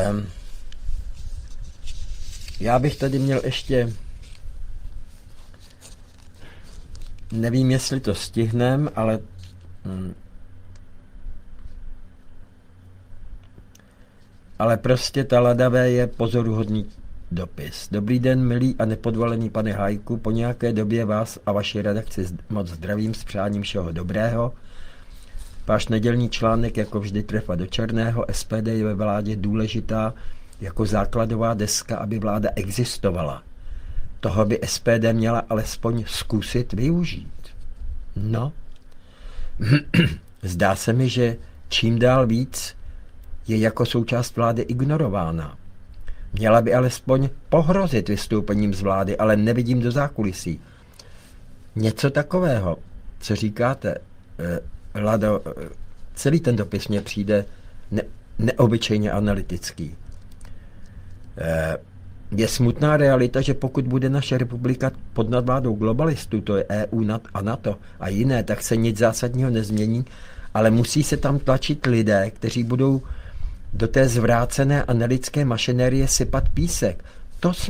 Já bych tady měl ještě, nevím, jestli to stihnem, ale prostě ta Ladavé je pozoruhodný dopis. Dobrý den, milý a nepodvolený pane Hájku, po nějaké době vás a vaši redakci moc zdravím s přáním všeho dobrého. Váš nedělní článek jako vždy trefa do černého. SPD je ve vládě důležitá jako základová deska, aby vláda existovala. Toho by SPD měla alespoň zkusit využít. No, zdá se mi, že čím dál víc je jako součást vlády ignorována. Měla by alespoň pohrozit vystoupením z vlády, ale nevidím do zákulisí. Něco takového, co říkáte, Lado, celý ten dopis mně přijde neobyčejně analytický. Je smutná realita, že pokud bude naše republika pod nadvládou globalistů, to je EU a NATO a jiné, tak se nic zásadního nezmění, ale musí se tam tlačit lidé, kteří budou do té zvrácené a nelidské mašinérie sypat písek. To